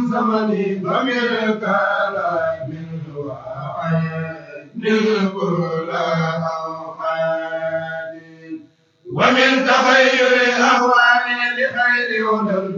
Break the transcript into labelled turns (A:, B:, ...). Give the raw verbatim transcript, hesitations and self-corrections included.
A: زمني ومن كلام وعين كل أوقات ومن تغير الأهوال لخير هدى